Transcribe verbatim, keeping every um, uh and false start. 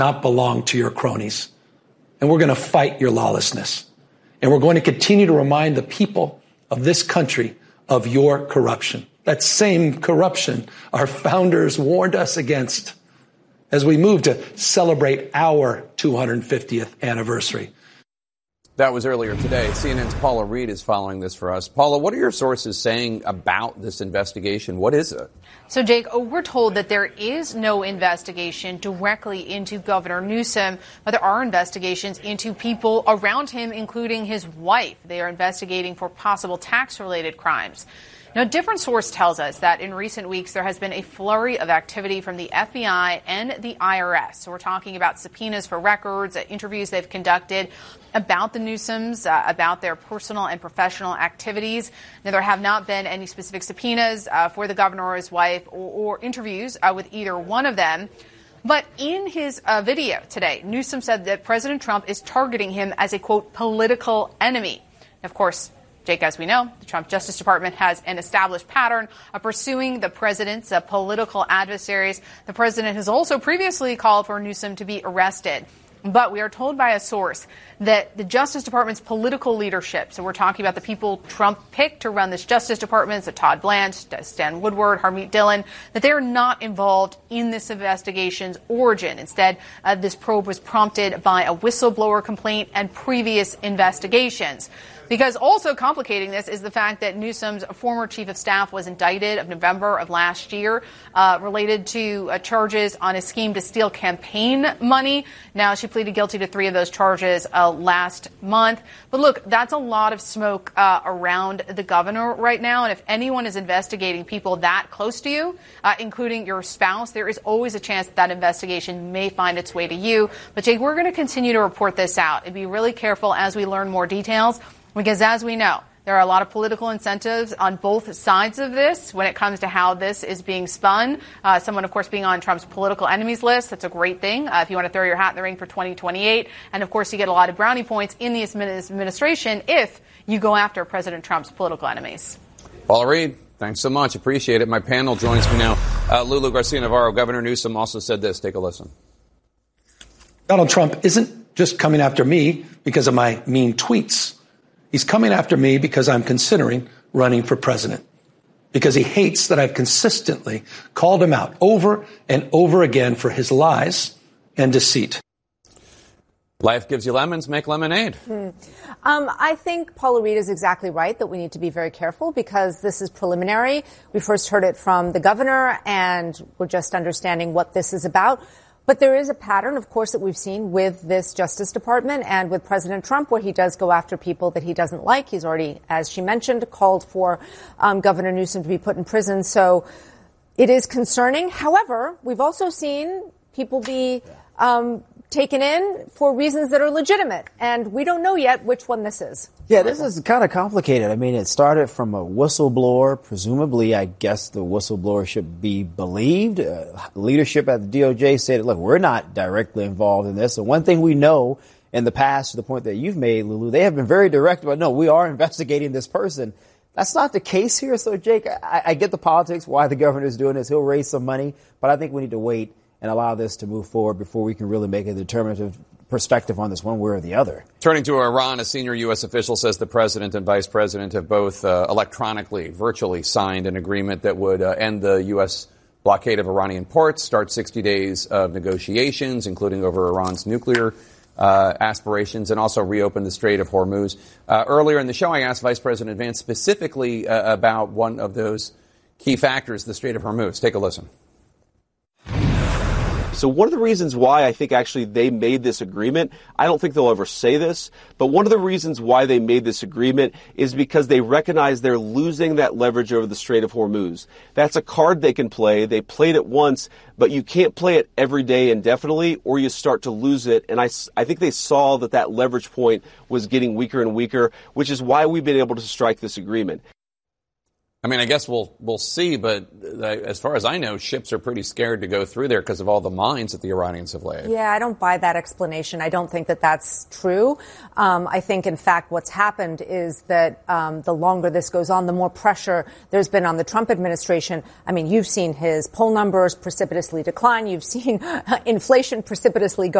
not belong to your cronies. And we're going to fight your lawlessness. And we're going to continue to remind the people of this country of your corruption. That same corruption our founders warned us against as we move to celebrate our two hundred fiftieth anniversary. That was earlier today. C N N's Paula Reed is following this for us. Paula, what are your sources saying about this investigation? What is it? So, Jake, oh, we're told that there is no investigation directly into Governor Newsom, but there are investigations into people around him, including his wife. They are investigating for possible tax-related crimes. Now, a different source tells us that in recent weeks there has been a flurry of activity from the F B I and the I R S. So we're talking about subpoenas for records, uh, interviews they've conducted about the Newsoms, uh, about their personal and professional activities. Now, there have not been any specific subpoenas uh, for the governor or his wife or, or interviews uh, with either one of them. But in his uh, video today, Newsom said that President Trump is targeting him as a, quote, political enemy. Of course, Jake, as we know, the Trump Justice Department has an established pattern of pursuing the president's uh, political adversaries. The president has also previously called for Newsom to be arrested. But we are told by a source that the Justice Department's political leadership, so we're talking about the people Trump picked to run this Justice Department, so Todd Blanche, Stan Woodward, Harmeet Dillon, that they are not involved in this investigation's origin. Instead, uh, this probe was prompted by a whistleblower complaint and previous investigations. Because also complicating this is the fact that Newsom's former chief of staff was indicted of November of last year uh, related to uh, charges on a scheme to steal campaign money. Now, she pleaded guilty to three of those charges uh, last month. But look, that's a lot of smoke uh, around the governor right now. And if anyone is investigating people that close to you, uh, including your spouse, there is always a chance that that investigation may find its way to you. But, Jake, we're going to continue to report this out and be really careful as we learn more details. Because as we know, there are a lot of political incentives on both sides of this when it comes to how this is being spun. Uh, someone, of course, being on Trump's political enemies list, that's a great thing uh, if you want to throw your hat in the ring for twenty twenty-eight. And, of course, you get a lot of brownie points in the administration if you go after President Trump's political enemies. Paula Reed, thanks so much. Appreciate it. My panel joins me now. Uh, Lulu Garcia-Navarro, Governor Newsom also said this. Take a listen. Donald Trump isn't just coming after me because of my mean tweets. He's coming after me because I'm considering running for president, because he hates that I've consistently called him out over and over again for his lies and deceit. Life gives you lemons, make lemonade. Hmm. Um, I think Paula Reed is exactly right that we need to be very careful because this is preliminary. We first heard it from the governor, and we're just understanding what this is about. But there is a pattern, of course, that we've seen with this Justice Department and with President Trump, where he does go after people that he doesn't like. He's already, as she mentioned, called for um, Governor Newsom to be put in prison. So it is concerning. However, we've also seen people be um, taken in for reasons that are legitimate. And we don't know yet which one this is. Yeah, this is kind of complicated. I mean, it started from a whistleblower. Presumably, I guess the whistleblower should be believed. Uh, leadership at the D O J said, look, we're not directly involved in this. And one thing we know in the past, to the point that you've made, Lulu, they have been very direct about, no, we are investigating this person. That's not the case here. So, Jake, I, I get the politics, why the governor is doing this. He'll raise some money. But I think we need to wait and allow this to move forward before we can really make a determinative perspective on this one way or the other. Turning to Iran, a senior U S official says the president and vice president have both uh, electronically, virtually signed an agreement that would uh, end the U S blockade of Iranian ports, start sixty days of negotiations, including over Iran's nuclear uh, aspirations, and also reopen the Strait of Hormuz. Uh, earlier in the show, I asked Vice President Vance specifically uh, about one of those key factors, the Strait of Hormuz. Take a listen. So one of the reasons why I think actually they made this agreement, I don't think they'll ever say this, but one of the reasons why they made this agreement is because they recognize they're losing that leverage over the Strait of Hormuz. That's a card they can play. They played it once, but you can't play it every day indefinitely or you start to lose it. And I, I think they saw that that leverage point was getting weaker and weaker, which is why we've been able to strike this agreement. I mean, I guess we'll we'll see, but as far as I know, ships are pretty scared to go through there because of all the mines that the Iranians have laid. Yeah, I don't buy that explanation. I don't think that that's true. Um, I think, in fact, what's happened is that um, the longer this goes on, the more pressure there's been on the Trump administration. I mean, you've seen his poll numbers precipitously decline. You've seen inflation precipitously go